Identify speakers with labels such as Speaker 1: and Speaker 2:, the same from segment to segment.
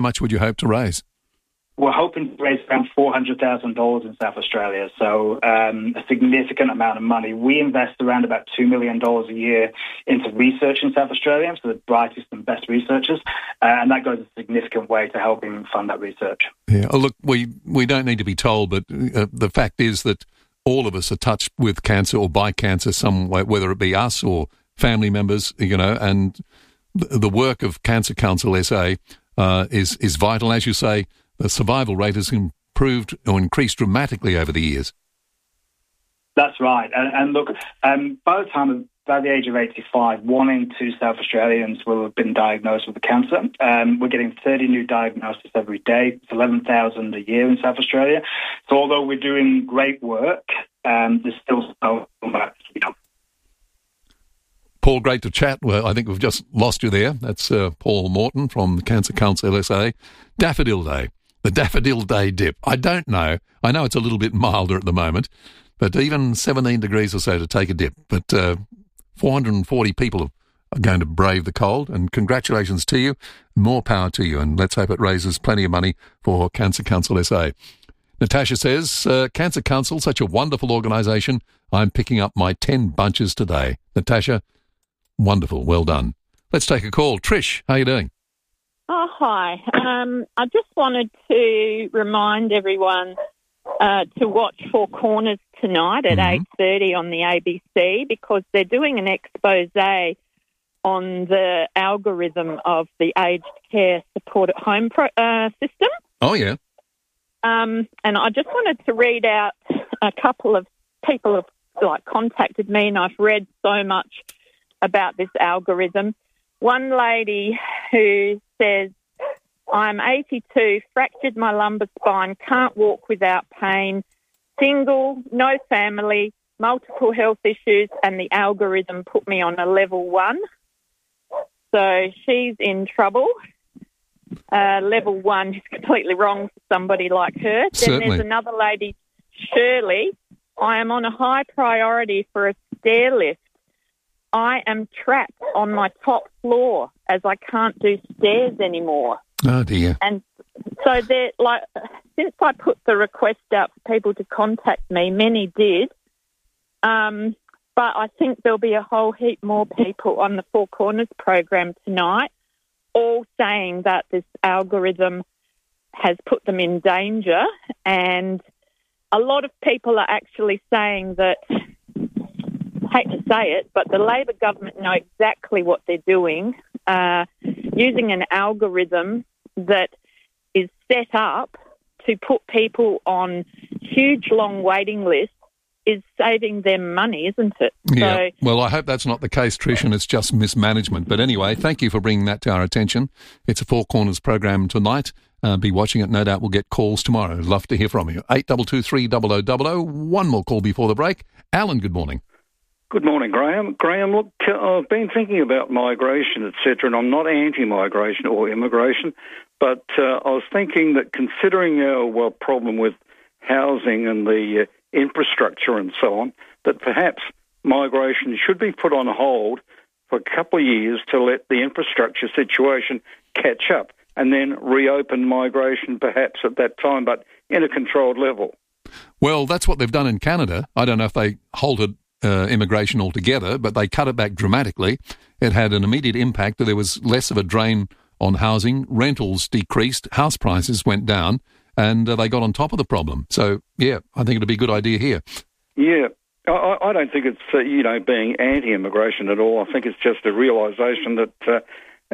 Speaker 1: How much would you hope to raise?
Speaker 2: We're hoping to raise around $400,000 in South Australia, so a significant amount of money. We invest around about $2 million a year into research in South Australia, so the brightest and best researchers, and that goes a significant way to helping fund that research.
Speaker 1: Yeah, look, we don't need to be told, but the fact is that all of us are touched with cancer or by cancer some way, whether it be us or family members, and the work of Cancer Council SA is vital. As you say, the survival rate has improved or increased dramatically over the years.
Speaker 2: That's right. And look, by the age of 85, 1 in 2 South Australians will have been diagnosed with the cancer. We're getting 30 new diagnoses every day. It's 11,000 a year in South Australia. So although we're doing great work, there's still so much to be done.
Speaker 1: Paul, great to chat. Well, I think we've just lost you there. That's Paul Morton from the Cancer Council SA. Daffodil Day, the Daffodil Day dip. I don't know. I know it's a little bit milder at the moment, but even 17 degrees or so to take a dip. But 440 people are going to brave the cold, and congratulations to you. More power to you, and let's hope it raises plenty of money for Cancer Council SA. Natasha says, Cancer Council, such a wonderful organisation. I'm picking up my 10 bunches today. Natasha, wonderful. Well done. Let's take a call. Trish, how are you doing?
Speaker 3: Oh, hi. I just wanted to remind everyone to watch Four Corners tonight at 8:30 on the ABC, because they're doing an expose on the algorithm of the aged care support at home system.
Speaker 1: Oh, yeah.
Speaker 3: And I just wanted to read out a couple of people have contacted me, and I've read so much about this algorithm. One lady who says, I'm 82, fractured my lumbar spine, can't walk without pain, single, no family, multiple health issues, and the algorithm put me on a level 1. So she's in trouble. Level 1 is completely wrong for somebody like her.
Speaker 1: Certainly.
Speaker 3: Then there's another lady, Shirley. I am on a high priority for a stair lift. I am trapped on my top floor as I can't do stairs anymore.
Speaker 1: Oh, dear.
Speaker 3: And so they're since I put the request out for people to contact me, many did. But I think there'll be a whole heap more people on the Four Corners program tonight, all saying that this algorithm has put them in danger. And a lot of people are actually saying that, hate to say it, but the Labor government know exactly what they're doing, using an algorithm that is set up to put people on huge, long waiting lists is saving them money, isn't it?
Speaker 1: Yeah.
Speaker 3: So,
Speaker 1: well, I hope that's not the case, Trish, and it's just mismanagement. But anyway, thank you for bringing that to our attention. It's a Four Corners program tonight. Be watching it. No doubt we'll get calls tomorrow. Love to hear from you. 8223 0000. One more call before the break. Alan, good morning.
Speaker 4: Good morning, Graham. Graham, look, I've been thinking about migration, etc., and I'm not anti-migration or immigration, but I was thinking that considering our problem with housing and the infrastructure and so on, that perhaps migration should be put on hold for a couple of years to let the infrastructure situation catch up, and then reopen migration perhaps at that time, but in a controlled level.
Speaker 1: Well, that's what they've done in Canada. I don't know if they halted immigration altogether, but they cut it back dramatically. It had an immediate impact. There was less of a drain on housing. Rentals decreased. House prices went down, and they got on top of the problem. So, yeah, I think it'd be a good idea here.
Speaker 4: Yeah. I don't think it's, being anti-immigration at all. I think it's just a realisation that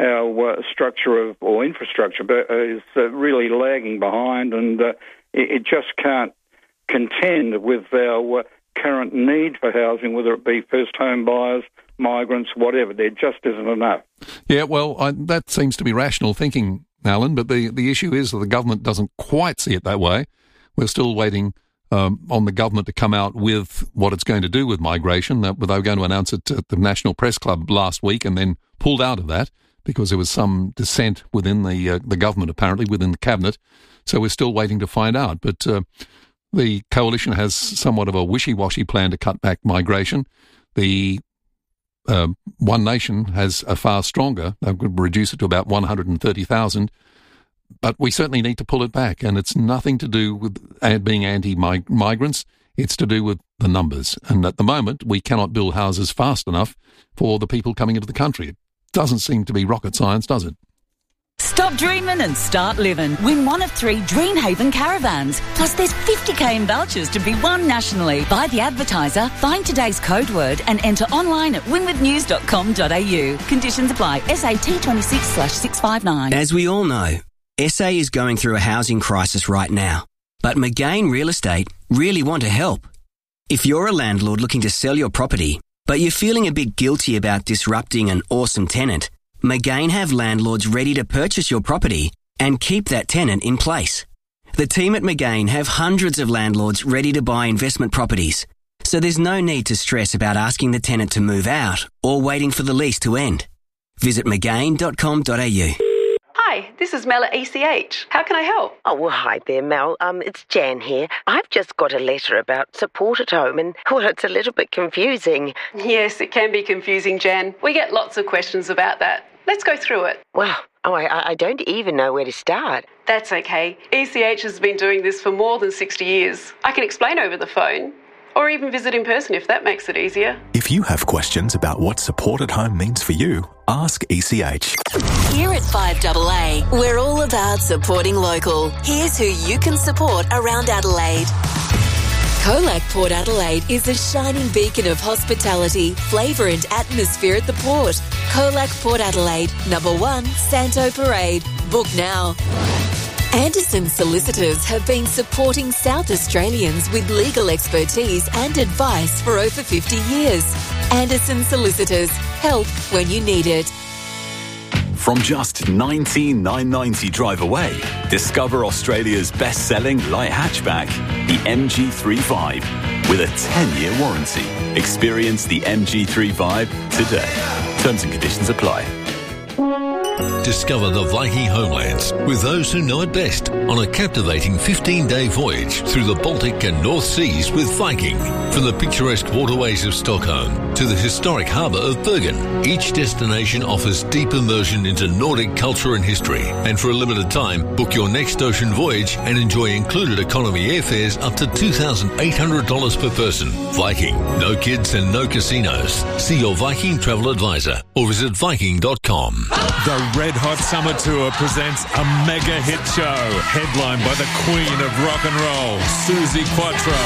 Speaker 4: our structure or infrastructure is really lagging behind, and it just can't contend with our current need for housing, whether it be first home buyers, migrants, whatever. There just isn't enough.
Speaker 1: Yeah, well, that seems to be rational thinking, Alan, but the issue is that the government doesn't quite see it that way. We're still waiting on the government to come out with what it's going to do with migration. They were going to announce it at the National Press Club last week and then pulled out of that because there was some dissent within the government, apparently, within the cabinet. So we're still waiting to find out. But the coalition has somewhat of a wishy-washy plan to cut back migration. The One Nation has a far stronger. They could reduce it to about 130,000. But we certainly need to pull it back, and it's nothing to do with being anti-migrants. It's to do with the numbers. And at the moment, we cannot build houses fast enough for the people coming into the country. It doesn't seem to be rocket science, does it?
Speaker 5: Stop dreaming and start living. Win one of 3 Dreamhaven caravans. Plus there's 50k in vouchers to be won nationally. Buy the Advertiser, find today's code word and enter online at winwithnews.com.au. Conditions apply. SAT 26/659.
Speaker 6: As we all know, SA is going through a housing crisis right now. But McGain Real Estate really want to help. If you're a landlord looking to sell your property, but you're feeling a bit guilty about disrupting an awesome tenant, McGain have landlords ready to purchase your property and keep that tenant in place. The team at McGain have hundreds of landlords ready to buy investment properties, so there's no need to stress about asking the tenant to move out or waiting for the lease to end. Visit mcgain.com.au.
Speaker 7: Hi, this is Mel at ECH. How can I help?
Speaker 8: Oh, well, hi there, Mel. It's Jan here. I've just got a letter about support at home and, well, it's a little bit confusing.
Speaker 7: Yes, it can be confusing, Jan. We get lots of questions about that. Let's go through it.
Speaker 8: Well, I don't even know where to start.
Speaker 7: That's okay. ECH has been doing this for more than 60 years. I can explain over the phone, or even visit in person if that makes it easier.
Speaker 9: If you have questions about what support at home means for you, ask ECH.
Speaker 10: Here at 5AA, we're all about supporting local. Here's who you can support around Adelaide. Colac Port Adelaide is a shining beacon of hospitality, flavour and atmosphere at the port. Colac Port Adelaide, number 1, Santo Parade. Book now. Anderson Solicitors have been supporting South Australians with legal expertise and advice for over 50 years. Anderson Solicitors, help when you need it.
Speaker 9: From just $19,990 drive away, discover Australia's best-selling light hatchback, the MG35, with a 10-year warranty. Experience the MG35 today. Terms and conditions apply.
Speaker 11: Discover the Viking homelands with those who know it best on a captivating 15-day voyage through the Baltic and North Seas with Viking. From the picturesque waterways of Stockholm to the historic harbour of Bergen, each destination offers deep immersion into Nordic culture and history. And for a limited time, book your next ocean voyage and enjoy included economy airfares up to $2,800 per person. Viking, no kids and no casinos. See your Viking travel advisor or visit Viking.com.
Speaker 12: The Red Hot Summer Tour presents a mega hit show, headlined by the Queen of Rock and Roll, Suzi Quatro,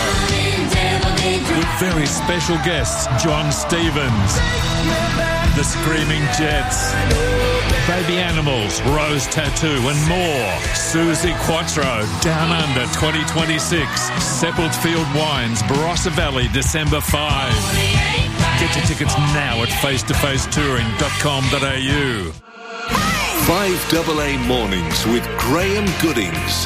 Speaker 12: with very special guests John Stevens, the Screaming Jets, Baby Animals, Rose Tattoo and more. Suzi Quatro, Down Under 2026, Seppeltfield Wines, Barossa Valley, December 5. Get your tickets now at facetofacetouring.com.au.
Speaker 13: 5AA Mornings with Graham Goodings.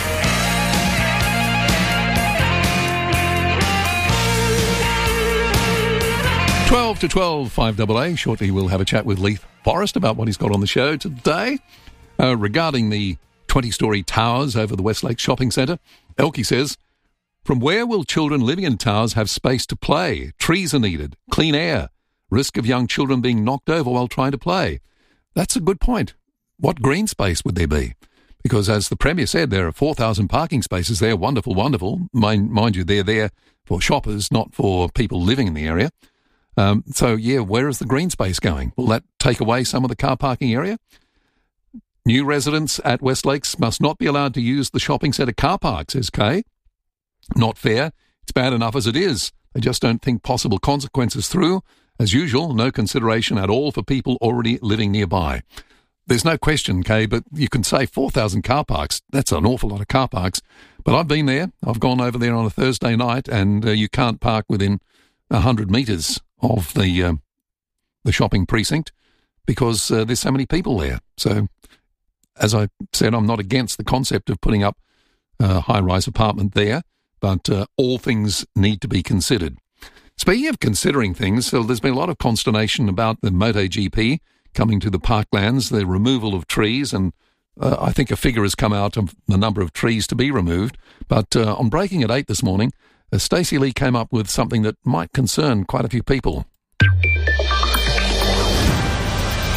Speaker 1: Twelve to 12, 5AA. Shortly we'll have a chat with Leith Forrest about what he's got on the show today. Regarding the 20-storey towers over the Westlake Shopping Centre, Elkie says, from where will children living in towers have space to play? Trees are needed, clean air, risk of young children being knocked over while trying to play. That's a good point. What green space would there be? Because as the Premier said, there are 4,000 parking spaces there. Wonderful, wonderful. Mind you, they're there for shoppers, not for people living in the area. Where is the green space going? Will that take away some of the car parking area? New residents at Westlakes must not be allowed to use the shopping centre car park, says Kay. Not fair. It's bad enough as it is. They just don't think possible consequences through. As usual, no consideration at all for people already living nearby. There's no question, Kay, but you can say 4,000 car parks. That's an awful lot of car parks. But I've been there. I've gone over there on a Thursday night, and you can't park within 100 metres of the shopping precinct because there's so many people there. So, as I said, I'm not against the concept of putting up a high-rise apartment there, but all things need to be considered. Speaking of considering things, so there's been a lot of consternation about the MotoGP coming to the parklands, the removal of trees, and I think a figure has come out of the number of trees to be removed. But on Breaking at 8 this morning, Stacey Lee came up with something that might concern quite a few people.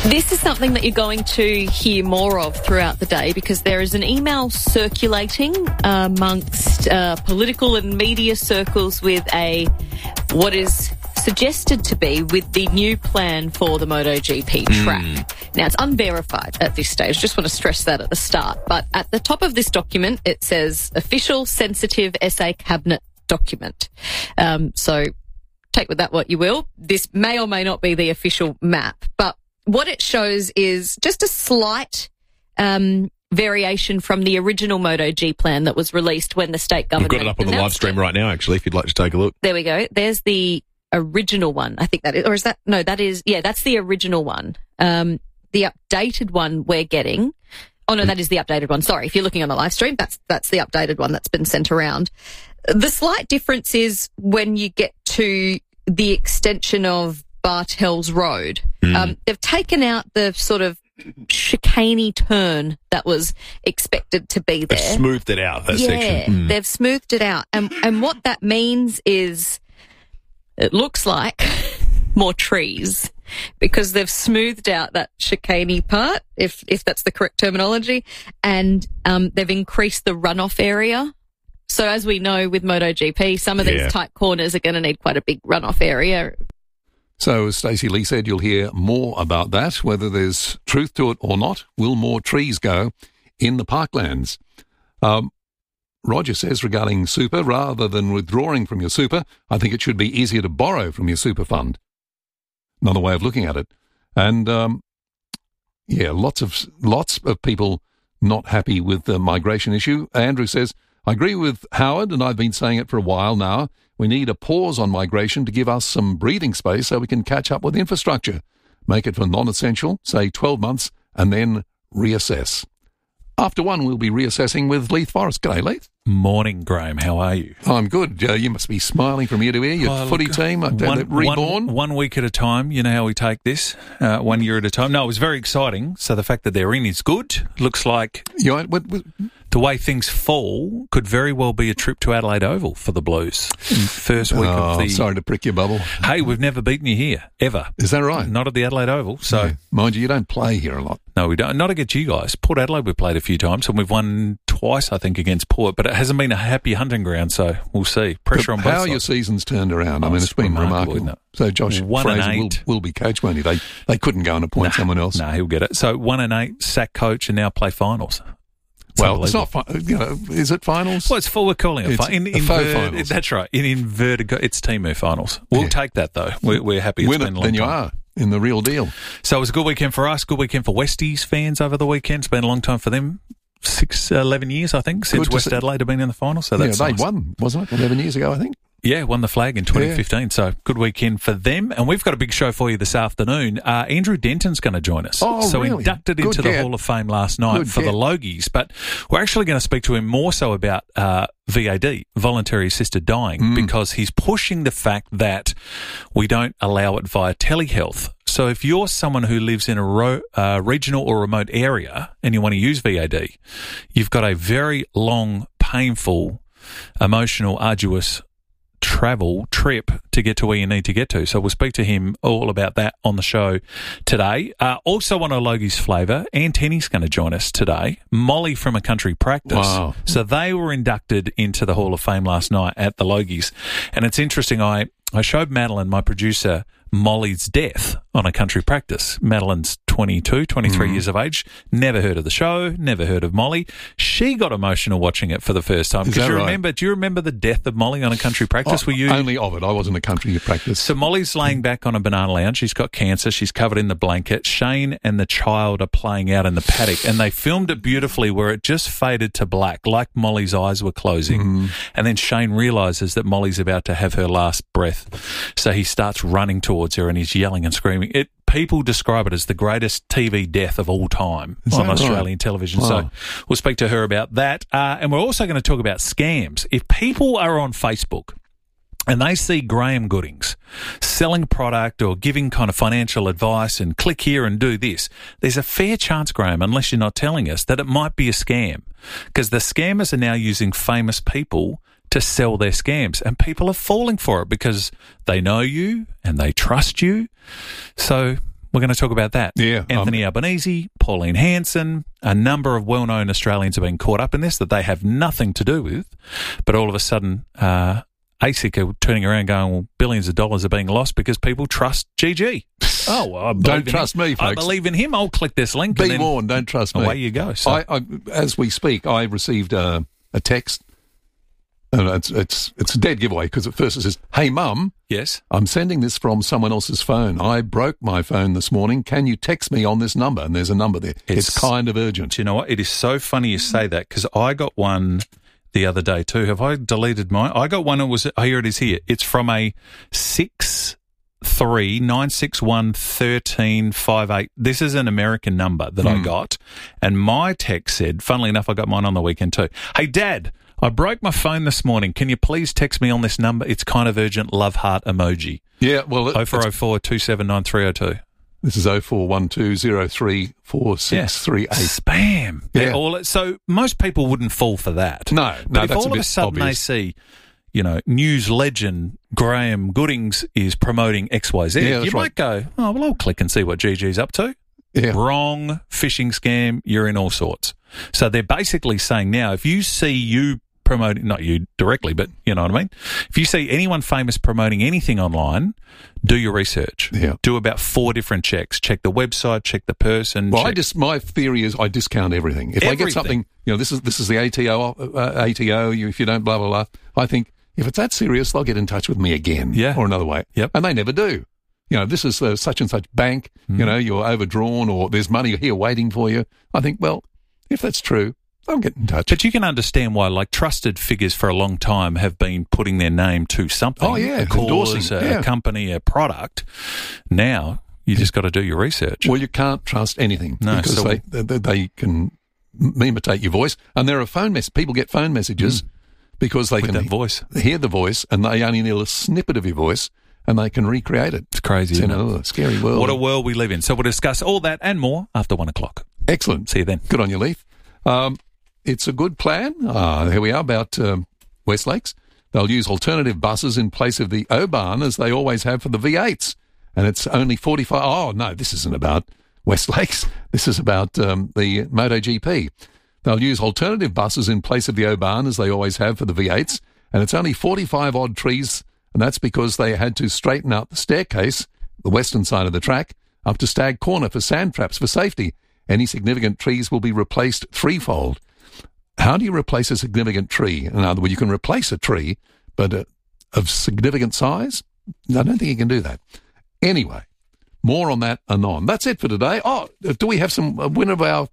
Speaker 14: This is something that you're going to hear more of throughout the day because there is an email circulating amongst political and media circles with what is suggested to be with the new plan for the MotoGP track. Now, it's unverified at this stage. Just want to stress that at the start. But at the top of this document, it says official sensitive SA cabinet document. So take with that what you will. This may or may not be the official map, but what it shows is just a slight variation from the original MotoG plan that was released when the state government
Speaker 15: We've got it up on the live stream right now, actually, if you'd like to take a look.
Speaker 14: There we go. There's the original one. I think that is, or is that, no, that is, yeah, that's the original one. The updated one we're getting. Oh no, that is the updated one. Sorry. If you're looking on the live stream, that's the updated one that's been sent around. The slight difference is when you get to the extension of Bartels Road. They've taken out the sort of chicaney turn that was expected to be there.
Speaker 15: They've smoothed it out, that section.
Speaker 14: They've smoothed it out. And what that means is it looks like more trees because they've smoothed out that chicaney part, if that's the correct terminology, and they've increased the runoff area. So as we know with MotoGP, some of these tight corners are going to need quite a big runoff area.
Speaker 1: So, as Stacey Lee said, you'll hear more about that, whether there's truth to it or not. Will more trees go in the parklands? Roger says regarding super, rather than withdrawing from your super, I think it should be easier to borrow from your super fund. Another way of looking at it. And, lots of people not happy with the migration issue. Andrew says, I agree with Howard, and I've been saying it for a while now. We need a pause on migration to give us some breathing space so we can catch up with infrastructure. Make it for non-essential, say 12 months, and then reassess. After one, we'll be reassessing with Leith Forrest. G'day, Leith.
Speaker 16: Morning, Graham. How are you?
Speaker 1: I'm good. You must be smiling from ear to ear. Your footy team, reborn.
Speaker 16: One week at a time. You know how we take this, 1 year at a time. No, it was very exciting. So the fact that they're in is good. Looks like the way things fall could very well be a trip to Adelaide Oval for the Blues. First week of the...
Speaker 1: Sorry to prick your bubble.
Speaker 16: Hey, we've never beaten you here, ever.
Speaker 1: Is that right?
Speaker 16: Not at the Adelaide Oval. So,
Speaker 1: mind you don't play here a lot.
Speaker 16: No, we don't. Not against you guys. Port Adelaide we've played a few times, and we've won twice, I think, against Port, but it hasn't been a happy hunting ground, so we'll see. Pressure on both sides.
Speaker 1: How your season's turned around. I mean, it's been remarkable. So Josh Fraser will be coach, won't he? They couldn't go and appoint someone else.
Speaker 16: No, he'll get it. So 1-8, sack coach, and now play finals.
Speaker 1: Well, it's not, is it finals?
Speaker 16: Well, we're calling it
Speaker 1: faux finals.
Speaker 16: That's right. In inverted, it's Teamu finals. We'll take that, though. We're happy.
Speaker 1: Win it, then you are in the real deal.
Speaker 16: So it was a good weekend for us, good weekend for Westies fans over the weekend. It's been a long time for them. 11 years, I think, since West Adelaide have been in the final. So that's
Speaker 1: they won, wasn't it? 11 years ago, I think.
Speaker 16: Yeah, won the flag in 2015. So good weekend for them. And we've got a big show for you this afternoon. Andrew Denton's going to join us.
Speaker 1: Oh,
Speaker 16: so
Speaker 1: really?
Speaker 16: Inducted into the Hall of Fame last night for the Logies. But we're actually going to speak to him more so about VAD, voluntary assisted dying, because he's pushing the fact that we don't allow it via telehealth. So if you're someone who lives in a regional or remote area and you want to use VAD, you've got a very long, painful, emotional, arduous trip to get to where you need to get to. So we'll speak to him all about that on the show today. Also on a Logies flavour, Antenny's going to join us today. Molly from A Country Practice.
Speaker 1: Wow.
Speaker 16: So they were inducted into the Hall of Fame last night at the Logies. And it's interesting, I showed Madeline, my producer, Molly's death on A Country Practice. Madeline's 23 years of age. Never heard of the show, never heard of Molly. She got emotional watching it for the first time.
Speaker 1: Is that right?
Speaker 16: Do you remember the death of Molly on A Country Practice?
Speaker 1: Only of it. I wasn't A Country Practice.
Speaker 16: So Molly's laying back on a banana lounge. She's got cancer. She's covered in the blanket. Shane and the child are playing out in the paddock, and they filmed it beautifully where it just faded to black, like Molly's eyes were closing. And then Shane realises that Molly's about to have her last breath. So he starts running towards her and he's yelling and screaming. People describe it as the greatest TV death of all time on Australian television.
Speaker 1: Wow.
Speaker 16: So we'll speak to her about that. And we're also going to talk about scams. If people are on Facebook and they see Graham Goodings selling product or giving kind of financial advice and click here and do this, there's a fair chance, Graham, unless you're not telling us, that it might be a scam, because the scammers are now using famous people to sell their scams, and people are falling for it because they know you and they trust you. So We're going to talk about that.
Speaker 1: Yeah.
Speaker 16: Anthony Albanese, Pauline Hanson, a number of well-known Australians have been caught up in this that they have nothing to do with, but all of a sudden ASIC are turning around going, well, billions of dollars are being lost because people trust GG. Oh, well, I
Speaker 1: don't trust me, folks.
Speaker 16: I believe in him. I'll click this link.
Speaker 1: Be warned, don't trust me.
Speaker 16: Away you go. So.
Speaker 1: As we speak, I received a text. And it's a dead giveaway because at first it says, "Hey, Mum,
Speaker 16: yes,
Speaker 1: I'm sending this from someone else's phone. I broke my phone this morning. Can you text me on this number?" And there's a number there. It's kind of urgent.
Speaker 16: Do you know what? It is so funny you say that because I got one the other day too. Have I deleted mine? I got one. Here it is. Here it's from a 639611358. This is an American number that I got, and my text said, funnily enough, I got mine on the weekend too. Hey, Dad, I broke my phone this morning. Can you please text me on this number? It's kind of urgent. Love heart emoji.
Speaker 1: Yeah, well...
Speaker 16: 0404 279 302.
Speaker 1: This is 0412034638.
Speaker 16: Spam.
Speaker 1: Yeah.
Speaker 16: So most people wouldn't fall for that.
Speaker 1: No,
Speaker 16: but if
Speaker 1: that's
Speaker 16: all of a sudden
Speaker 1: obvious.
Speaker 16: they see, news legend Graham Goodings is promoting XYZ, you might go, oh, well, I'll click and see what GG's up to.
Speaker 1: Yeah.
Speaker 16: Wrong, phishing scam, you're in all sorts. So they're basically saying now, if you see you promoting, not you directly, but you know what I mean? If you see anyone famous promoting anything online, do your research.
Speaker 1: Yeah.
Speaker 16: Do about 4 different checks. Check the website, check the person.
Speaker 1: Well, my theory is I discount everything. If I get something, this is the ATO, if you don't blah, blah, blah, I think if it's that serious, they'll get in touch with me again or another way.
Speaker 16: Yep.
Speaker 1: And they never do. This is such and such bank, you're overdrawn or there's money here waiting for you. I think, well, if that's true, they'll get in touch.
Speaker 16: But you can understand why, trusted figures for a long time have been putting their name to something.
Speaker 1: Oh, yeah.
Speaker 16: A cause, a company, a product. Now, you just got to do your research.
Speaker 1: Well, you can't trust anything because
Speaker 16: so
Speaker 1: they can imitate your voice. And there are people get phone messages because they can hear the voice and they only need a snippet of your voice and they can recreate it.
Speaker 16: It's crazy, isn't it?
Speaker 1: A scary world.
Speaker 16: What a world we live in. So we'll discuss all that and more after 1 o'clock.
Speaker 1: Excellent.
Speaker 16: See you then.
Speaker 1: Good on you, Leith. It's a good plan. Here we are about West Lakes. They'll use alternative buses in place of the O-Bahn as they always have for the V8s. And it's only 45... Oh, no, this isn't about West Lakes. This is about the MotoGP. They'll use alternative buses in place of the O-Bahn as they always have for the V8s. And it's only 45-odd trees, and that's because they had to straighten out the staircase, the western side of the track, up to Stag Corner for sand traps for safety. Any significant trees will be replaced threefold. How do you replace a significant tree? In other words, you can replace a tree, but of significant size? I don't think you can do that. Anyway, more on that anon. That's it for today. Oh, do we have some winner of our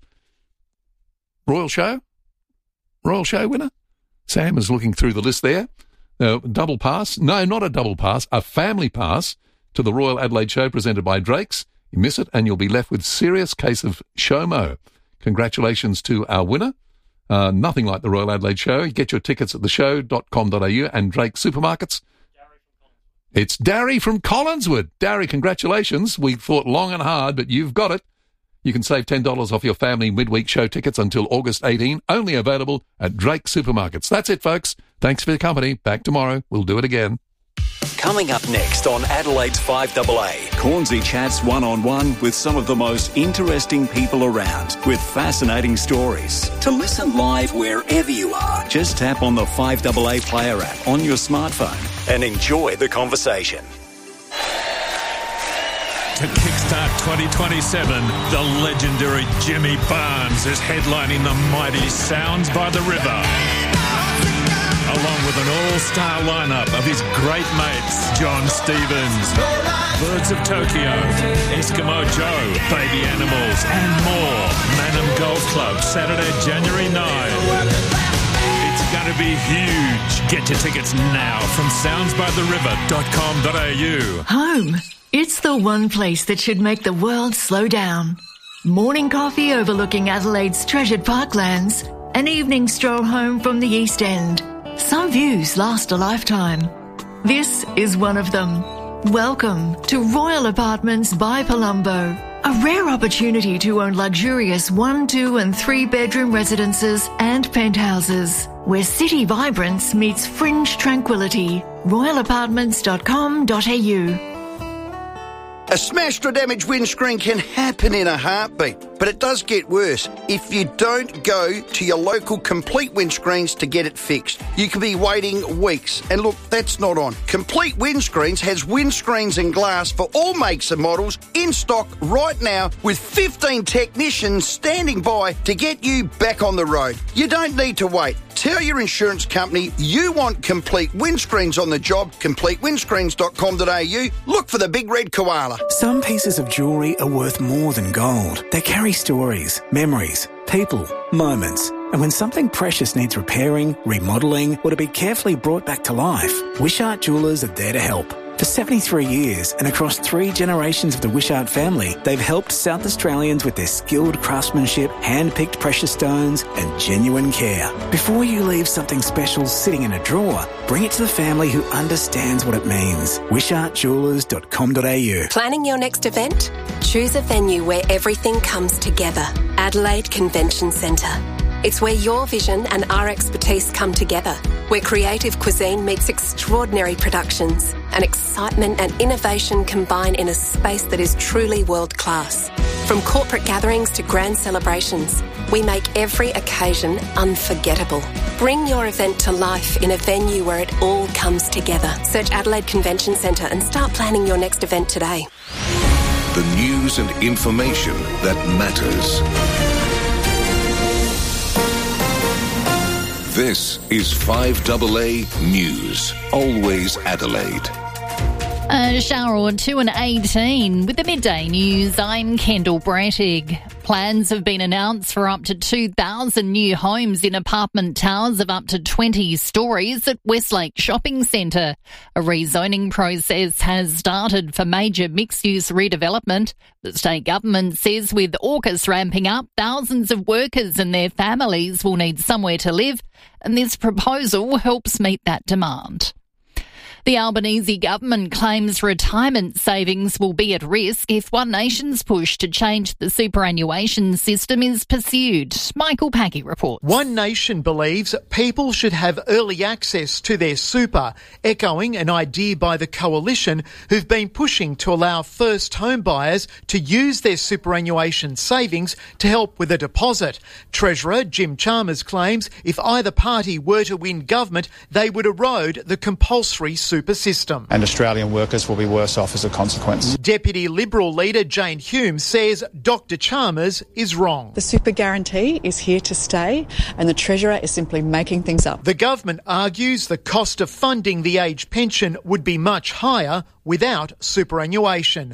Speaker 1: Royal Show? Royal Show winner? Sam is looking through the list there. Double pass? No, not a double pass. A family pass to the Royal Adelaide Show presented by Drake's. You miss it and you'll be left with serious case of SHOMO. Congratulations to our winner. Nothing like the Royal Adelaide Show. You get your tickets at theshow.com.au and Drake Supermarkets. It's Darry from Collinswood. Darry, congratulations. We thought long and hard, but you've got it. You can save $10 off your family midweek show tickets until August 18, only available at Drake Supermarkets. That's it, folks. Thanks for the company. Back tomorrow. We'll do it again.
Speaker 9: Coming up next on Adelaide's 5AA, Cornsey chats one-on-one with some of the most interesting people around with fascinating stories. To listen live wherever you are, just tap on the 5AA Player app on your smartphone and enjoy the conversation.
Speaker 12: To kickstart 2027, the legendary Jimmy Barnes is headlining the mighty Sounds by the River, along with an all-star lineup of his great mates, John Stevens, Birds of Tokyo, Eskimo Joe, Baby Animals, and more. Manham Golf Club, Saturday, January 9. It's going to be huge. Get your tickets now from soundsbytheriver.com.au.
Speaker 17: Home. It's the one place that should make the world slow down. Morning coffee overlooking Adelaide's treasured parklands. An evening stroll home from the East End. Some views last a lifetime. This is one of them. Welcome to Royal Apartments by Palumbo. A rare opportunity to own luxurious 1, 2 and 3 bedroom residences and penthouses, where city vibrance meets fringe tranquility. RoyalApartments.com.au.
Speaker 18: A smashed or damaged windscreen can happen in a heartbeat, but it does get worse if you don't go to your local Complete Windscreens to get it fixed. You could be waiting weeks, and look, that's not on. Complete Windscreens has windscreens and glass for all makes and models in stock right now with 15 technicians standing by to get you back on the road. You don't need to wait. Tell your insurance company you want Complete Windscreens on the job. CompleteWindscreens.com.au. Look for the big red koala.
Speaker 19: Some pieces of jewellery are worth more than gold. They carry stories, memories, people, moments. And when something precious needs repairing, remodelling, or to be carefully brought back to life, Wishart Jewellers are there to help. For 73 years and across 3 generations of the Wishart family, they've helped South Australians with their skilled craftsmanship, hand-picked precious stones and genuine care. Before you leave something special sitting in a drawer, bring it to the family who understands what it means. WishartJewellers.com.au.
Speaker 20: Planning your next event? Choose a venue where everything comes together. Adelaide Convention Centre. It's where your vision and our expertise come together, where creative cuisine meets extraordinary productions and excitement and innovation combine in a space that is truly world-class. From corporate gatherings to grand celebrations, we make every occasion unforgettable. Bring your event to life in a venue where it all comes together. Search Adelaide Convention Centre and start planning your next event today.
Speaker 13: The news and information that matters. This is 5AA News. Always Adelaide.
Speaker 21: A shower or 2 and 18. With the midday news, I'm Kendall Brettig. Plans have been announced for up to 2,000 new homes in apartment towers of up to 20 stories at Westlake Shopping Centre. A rezoning process has started for major mixed-use redevelopment. The state government says with AUKUS ramping up, thousands of workers and their families will need somewhere to live, and this proposal helps meet that demand. The Albanese government claims retirement savings will be at risk if One Nation's push to change the superannuation system is pursued. Michael Packy reports.
Speaker 22: One Nation believes people should have early access to their super, echoing an idea by the coalition who've been pushing to allow first home buyers to use their superannuation savings to help with a deposit. Treasurer Jim Chalmers claims if either party were to win government, they would erode the compulsory super system.
Speaker 23: And Australian workers will be worse off as a consequence.
Speaker 22: Deputy Liberal leader Jane Hume says Dr Chalmers is wrong.
Speaker 24: The super guarantee is here to stay and the Treasurer is simply making things up.
Speaker 22: The government argues the cost of funding the age pension would be much higher without superannuation.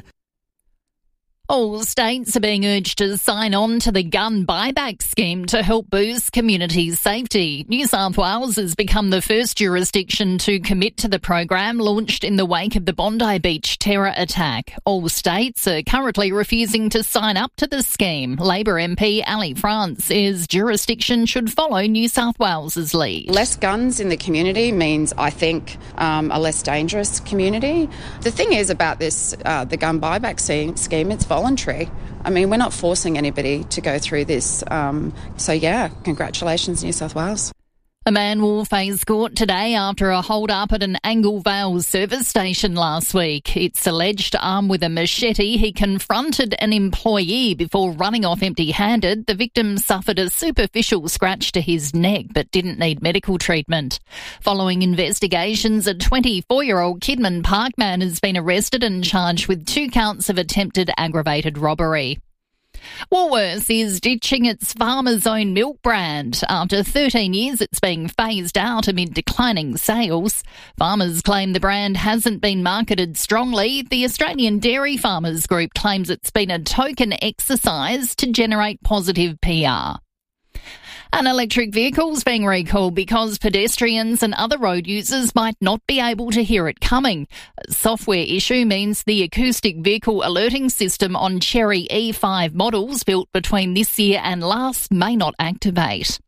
Speaker 21: All states are being urged to sign on to the gun buyback scheme to help boost community safety. New South Wales has become the first jurisdiction to commit to the program launched in the wake of the Bondi Beach terror attack. All states are currently refusing to sign up to the scheme. Labor MP Ali France says jurisdiction should follow New South Wales's lead.
Speaker 25: Less guns in the community means, I think, a less dangerous community. The thing is about this, the gun buyback scheme, it's voluntary. I mean, we're not forcing anybody to go through this. Congratulations, New South Wales.
Speaker 21: A man will face court today after a hold-up at an Angle Vale service station last week. It's alleged armed with a machete, he confronted an employee before running off empty-handed. The victim suffered a superficial scratch to his neck but didn't need medical treatment. Following investigations, a 24-year-old Kidman Park man has been arrested and charged with 2 counts of attempted aggravated robbery. Woolworths is ditching its Farmers Own milk brand. After 13 years, it's being phased out amid declining sales. Farmers claim the brand hasn't been marketed strongly. The Australian Dairy Farmers Group claims it's been a token exercise to generate positive PR. An electric vehicle is being recalled because pedestrians and other road users might not be able to hear it coming. A software issue means the acoustic vehicle alerting system on Chery E5 models built between this year and last may not activate.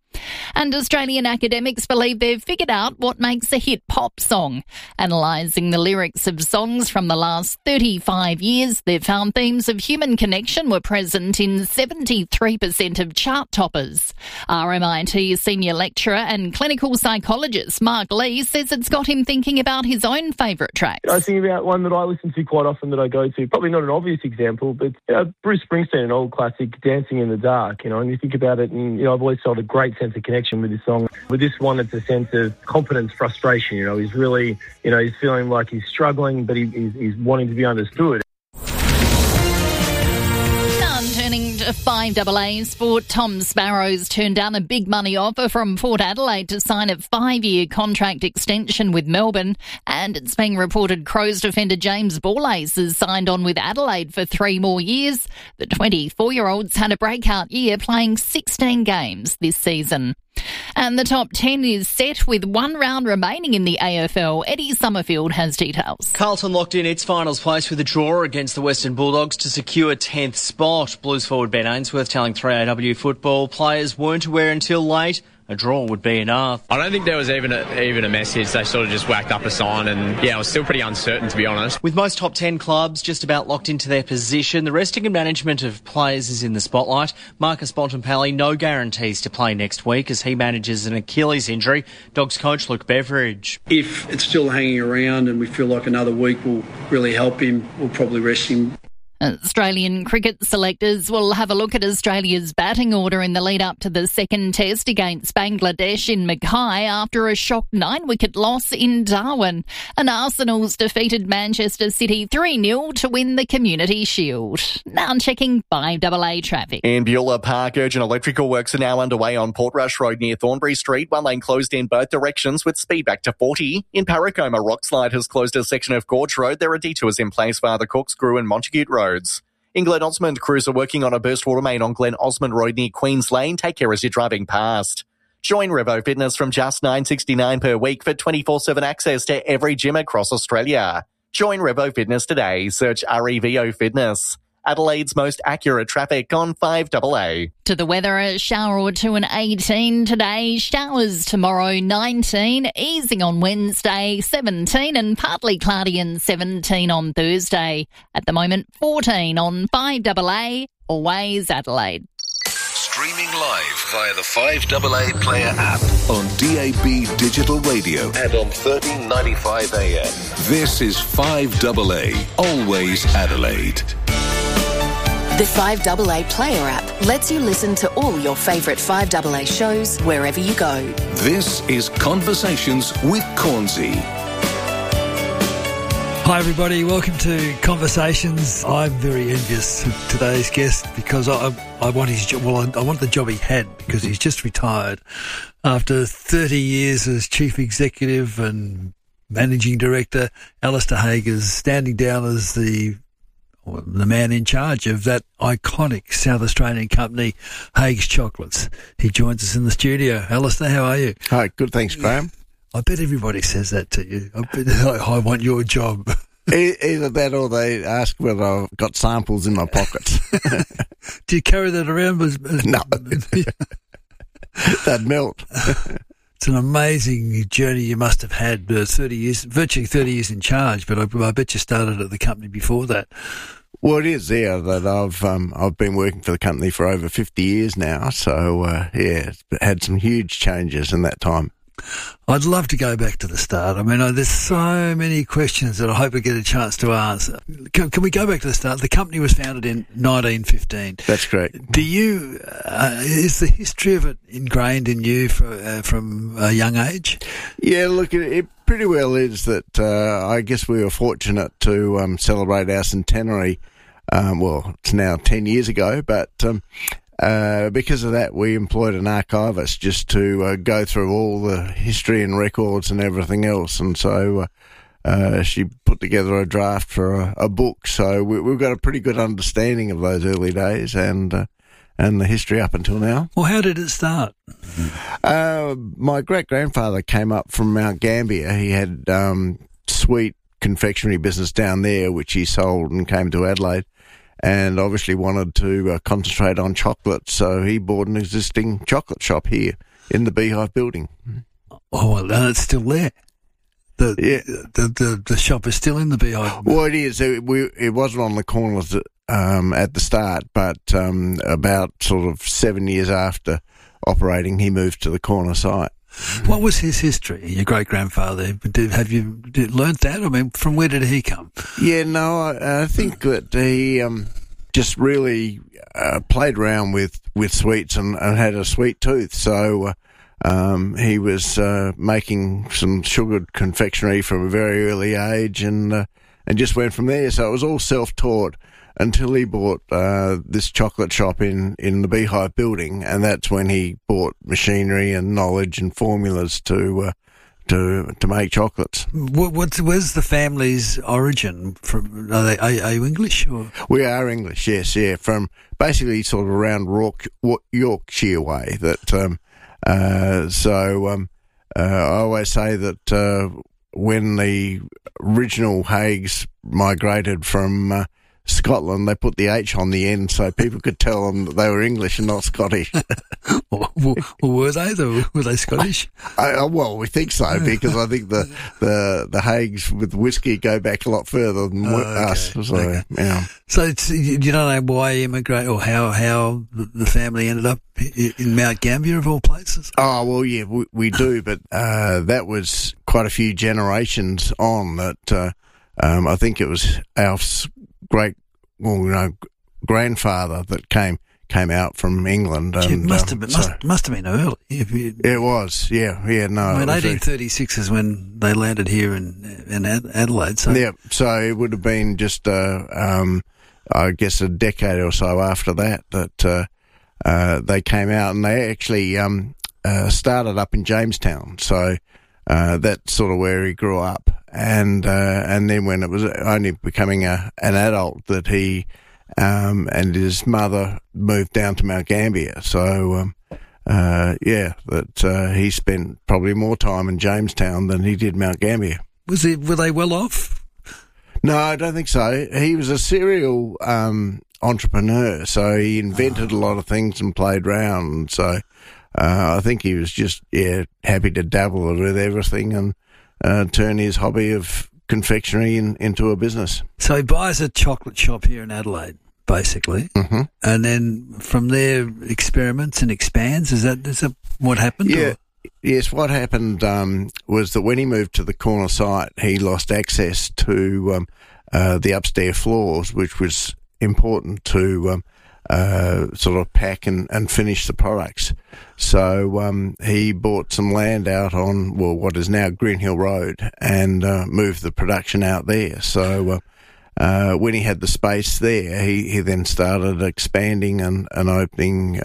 Speaker 21: And Australian academics believe they've figured out what makes a hit pop song. Analysing the lyrics of songs from the last 35 years, they've found themes of human connection were present in 73% of chart toppers. RMIT senior lecturer and clinical psychologist Mark Lee says it's got him thinking about his own favourite tracks.
Speaker 2: I think about one that I listen to quite often that I go to, probably not an obvious example, but Bruce Springsteen, an old classic, Dancing in the Dark, and you think about it, and I've always felt a great sense of connection with this song. With this one, it's a sense of confidence, frustration, he's really, he's feeling like he's struggling, but he's wanting to be understood.
Speaker 21: Turning to 5AA sport, Tom Sparrows turned down a big money offer from Port Adelaide to sign a 5-year contract extension with Melbourne, and it's being reported Crows defender James Borlase has signed on with Adelaide for 3 more years. The 24-year-old's had a breakout year, playing 16 games this season. And the top 10 is set with 1 round remaining in the AFL. Eddie Summerfield has details.
Speaker 3: Carlton locked in its finals place with a draw against the Western Bulldogs to secure 10th spot. Blues forward Ben Ainsworth telling 3AW Football players weren't aware until late a draw would be enough.
Speaker 4: I don't think there was even a message. They sort of just whacked up a sign, and it was still pretty uncertain, to be honest.
Speaker 3: With most top 10 clubs just about locked into their position, the resting and management of players is in the spotlight. Marcus Bontempelli, no guarantees to play next week as he manages an Achilles injury. Dogs coach Luke Beveridge.
Speaker 5: If it's still hanging around and we feel like another week will really help him, we'll probably rest him.
Speaker 21: Australian cricket selectors will have a look at Australia's batting order in the lead-up to the second test against Bangladesh in Mackay after a shock 9-wicket loss in Darwin. And Arsenal's defeated Manchester City 3-0 to win the Community Shield. Now checking 5AA traffic.
Speaker 6: In Beulah Park, urgent electrical works are now underway on Portrush Road near Thornbury Street. 1 lane closed in both directions with speed back to 40. In Parracombe, a rock slide has closed a section of Gorge Road. There are detours in place via the Corkscrew and Montagute Road. In Glen Osmond, crews are working on a burst water main on Glen Osmond Road near Queens Lane. Take care as you're driving past. Join Revo Fitness from just $9.69 per week for 24/7 access to every gym across Australia. Join Revo Fitness today. Search REVO Fitness. Adelaide's most accurate traffic on 5AA.
Speaker 21: To the weather, a shower or two and 18 today, showers tomorrow 19, easing on Wednesday 17 and partly cloudy and 17 on Thursday. At the moment 14 on 5AA, always Adelaide.
Speaker 13: Streaming live via the 5AA Player app on DAB Digital Radio and on 1395 AM. This is 5AA, always Adelaide.
Speaker 10: The 5AA Player app lets you listen to all your favourite 5AA shows wherever you go.
Speaker 13: This is Conversations with Cornsey.
Speaker 26: Hi everybody, welcome to Conversations. I'm very envious of today's guest because I want his job. Well, I want the job he had because he's just retired after 30 years as Chief Executive and Managing Director. Alistair Haig is standing down as the man in charge of that iconic South Australian company, Haig's Chocolates. He joins us in the studio. Alistair, how are you?
Speaker 27: Hi, good, thanks, Graham.
Speaker 26: I bet everybody says that to you. I want your job.
Speaker 27: Either that or they ask whether I've got samples in my pockets.
Speaker 26: Do you carry that around?
Speaker 27: No. That'd melt.
Speaker 26: It's an amazing journey you must have had, 30 years, virtually 30 years in charge, but I bet you started at the company before that.
Speaker 27: Well, it is there that I've been working for the company for over 50 years now, so it's had some huge changes in that time.
Speaker 26: I'd love to go back to the start. I mean, there's so many questions that I hope I get a chance to answer. Can we go back to the start? The company was founded in 1915.
Speaker 27: That's correct.
Speaker 26: Do you, is the history of it ingrained in you from a young age?
Speaker 27: Yeah, look, it pretty well is that I guess we were fortunate to celebrate our centenary. Well, it's now 10 years ago, but because of that, we employed an archivist just to go through all the history and records and everything else. And so she put together a draft for a book. So we've got a pretty good understanding of those early days and the history up until now.
Speaker 26: Well, how did it start?
Speaker 27: My great-grandfather came up from Mount Gambier. He had sweet confectionery business down there, which he sold and came to Adelaide. And obviously wanted to concentrate on chocolate, so he bought an existing chocolate shop here. in the Beehive building.
Speaker 26: Oh, well, and it's still there. The shop is still in the Beehive.
Speaker 27: Well, it is. It wasn't on the corners at the start, but about sort of 7 years after operating, he moved to the corner site.
Speaker 26: What was his history, your great-grandfather? Have you learnt that? I mean, from where did he come?
Speaker 27: Yeah, no, I think that he just really played around with sweets and had a sweet tooth. So he was making some sugared confectionery from a very early age and just went from there. So it was all self-taught until he bought this chocolate shop in the Beehive building, and that's when he bought machinery and knowledge and formulas to make chocolates.
Speaker 26: Where's the family's origin from? Are you English? Or?
Speaker 27: We are English, yes, yeah, from basically sort of around Yorkshire way. That I always say that when the original Haigs migrated from Scotland, they put the H on the end so people could tell them that they were English and not Scottish.
Speaker 26: Well, were they though? Were they Scottish?
Speaker 27: Well, we think so, because I think the Haigs with whiskey go back a lot further than us. So,
Speaker 26: okay.
Speaker 27: Yeah.
Speaker 26: So you don't know why he immigrated or how the family ended up in Mount Gambier of all places?
Speaker 27: Oh, well, yeah, we do, but that was quite a few generations on that. I think it was Alf's grandfather that came out from England.
Speaker 26: It
Speaker 27: and,
Speaker 26: must have been early.
Speaker 27: It was, yeah, no.
Speaker 26: I mean, 1836 is when they landed here in Adelaide. So.
Speaker 27: Yeah, so it would have been just, I guess, a decade or so after that they came out, and they actually started up in Jamestown. So that's sort of where he grew up. And then when it was only becoming an adult that he and his mother moved down to Mount Gambier. So, he spent probably more time in Jamestown than he did Mount Gambier.
Speaker 26: Were they well off?
Speaker 27: No, I don't think so. He was a serial entrepreneur, so he invented a lot of things and played around. So I think he was just happy to dabble with everything and turn his hobby of confectionery into a business.
Speaker 26: So he buys a chocolate shop here in Adelaide, basically, and then from there experiments and expands. Is that what happened?
Speaker 27: Yeah. Yes, what happened was that when he moved to the corner site, he lost access to the upstairs floors, which was important to sort of pack and finish the products. So he bought some land out on what is now Green Hill Road and moved the production out there. So when he had the space there, he then started expanding and opening.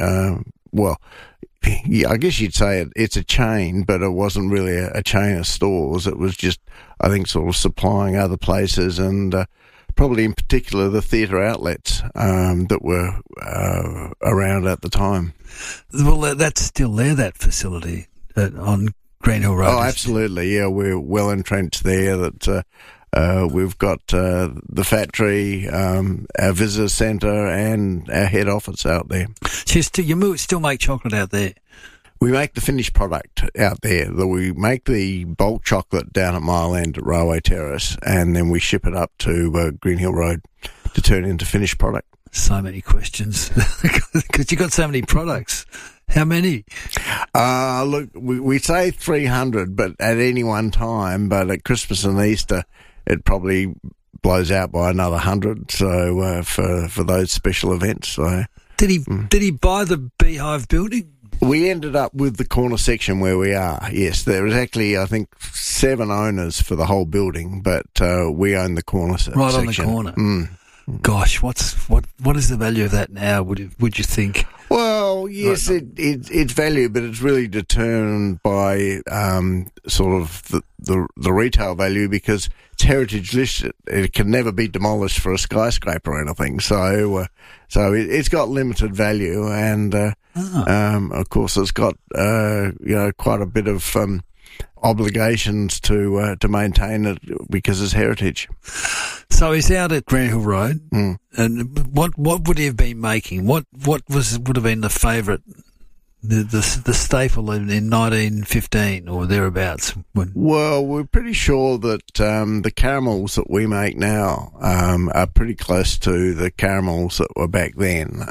Speaker 27: I guess you'd say it's a chain, but it wasn't really a chain of stores. It was just, I think, sort of supplying other places and probably in particular the theatre outlets that were around at the time.
Speaker 26: Well, that's still there, that facility on Green Hill Road.
Speaker 27: Oh, absolutely, yeah. We're well entrenched there. That we've got the factory, our visitor centre and our head office out there.
Speaker 26: So you still make chocolate out there?
Speaker 27: We make the finished product out there. We make the bulk chocolate down at Mile End at Railway Terrace, and then we ship it up to Green Hill Road to turn into finished product.
Speaker 26: So many questions, because you got so many products. How many?
Speaker 27: Look, we say 300, but at any one time. But at Christmas and Easter, it probably blows out by another 100. So for those special events. So
Speaker 26: did he buy the Beehive building?
Speaker 27: We ended up with the corner section where we are. Yes, there was actually, I think, 7 owners for the whole building, but we own the corner section.
Speaker 26: Right on the corner. Gosh, what is the value of that now? Would you think?
Speaker 27: Well, yes, it's value, but it's really determined by sort of the retail value, because it's heritage listed. It can never be demolished for a skyscraper or anything. So it's got limited value, and of course it's got quite a bit of obligations to maintain it because it's heritage.
Speaker 26: So he's out at Green Hill Road, and what would he have been making? What would have been the favourite the staple in 1915 or thereabouts?
Speaker 27: Well, we're pretty sure that the caramels that we make now are pretty close to the caramels that were back then.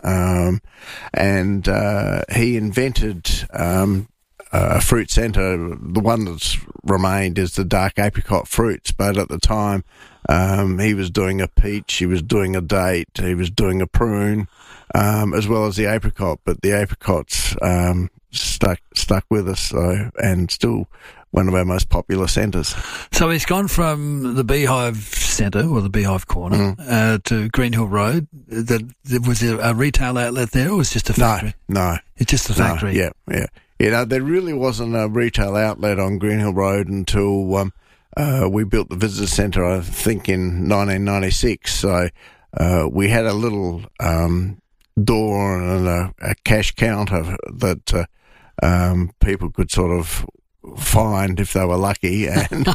Speaker 27: And he invented a fruit centre. The one that's remained is the dark apricot fruits, but at the time he was doing a peach, he was doing a date, he was doing a prune, as well as the apricot, but the apricots stuck with us, so, and still one of our most popular centres.
Speaker 26: So he's gone from the Beehive Centre, or the Beehive Corner, to Greenhill Road. Was there a retail outlet there, or was it just a factory?
Speaker 27: No.
Speaker 26: It's just a factory?
Speaker 27: No, yeah. You know, there really wasn't a retail outlet on Greenhill Road until we built the visitor centre, I think, in 1996. So we had a little door and a cash counter that people could sort of find if they were lucky, and